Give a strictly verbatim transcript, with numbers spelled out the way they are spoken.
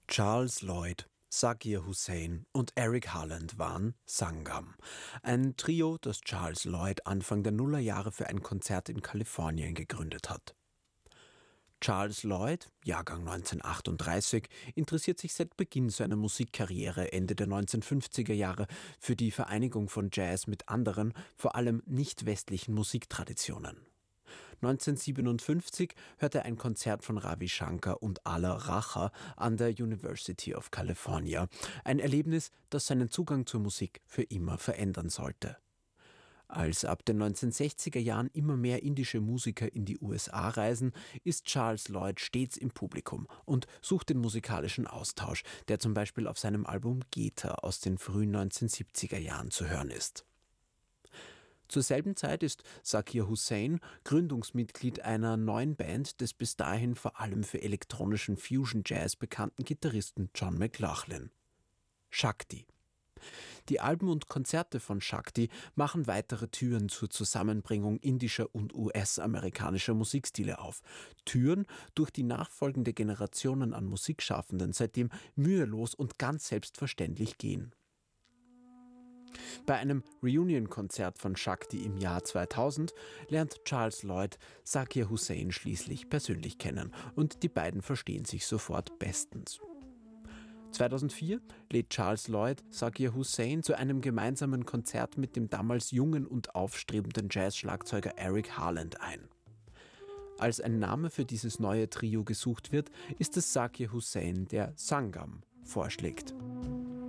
Charles Lloyd, Zakir Hussain und Eric Harland waren Sangam, ein Trio, das Charles Lloyd Anfang der Nullerjahre für ein Konzert in Kalifornien gegründet hat. Charles Lloyd, Jahrgang neunzehnhundertachtunddreißig, interessiert sich seit Beginn seiner Musikkarriere Ende der neunzehnhundertfünfziger Jahre für die Vereinigung von Jazz mit anderen, vor allem nicht-westlichen Musiktraditionen. neunzehnhundertsiebenundfünfzig hörte er ein Konzert von Ravi Shankar und Ala Racha an der University of California. Ein Erlebnis, das seinen Zugang zur Musik für immer verändern sollte. Als ab den neunzehnhundertsechziger Jahren immer mehr indische Musiker in die U S A reisen, ist Charles Lloyd stets im Publikum und sucht den musikalischen Austausch, der zum Beispiel auf seinem Album Geta aus den frühen neunzehnhundertsiebziger Jahren zu hören ist. Zur selben Zeit ist Zakir Hussain Gründungsmitglied einer neuen Band des bis dahin vor allem für elektronischen Fusion-Jazz bekannten Gitarristen John McLaughlin. Shakti. Die Alben und Konzerte von Shakti machen weitere Türen zur Zusammenbringung indischer und U S-amerikanischer Musikstile auf. Türen, durch die nachfolgende Generationen an Musikschaffenden seitdem mühelos und ganz selbstverständlich gehen. Bei einem Reunion-Konzert von Shakti im Jahr zweitausend lernt Charles Lloyd Zakir Hussain schließlich persönlich kennen und die beiden verstehen sich sofort bestens. zweitausendvier lädt Charles Lloyd Zakir Hussain zu einem gemeinsamen Konzert mit dem damals jungen und aufstrebenden Jazz-Schlagzeuger Eric Harland ein. Als ein Name für dieses neue Trio gesucht wird, ist es Zakir Hussain, der Sangam vorschlägt.